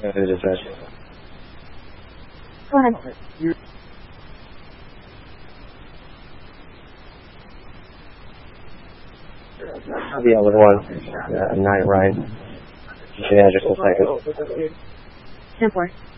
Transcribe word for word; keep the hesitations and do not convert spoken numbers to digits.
Uh, dispatch. Go ahead. I'll be out with one. Uh, nine Ryan. Just the address in a second. ten four.